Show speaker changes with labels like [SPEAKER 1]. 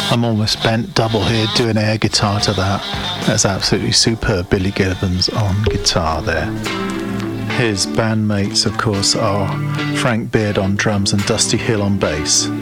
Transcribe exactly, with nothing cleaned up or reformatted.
[SPEAKER 1] I'm almost bent double here doing air guitar to that. That's absolutely superb. Billy Gibbons on guitar there. His bandmates, of course, are Frank Beard on drums and Dusty Hill on bass.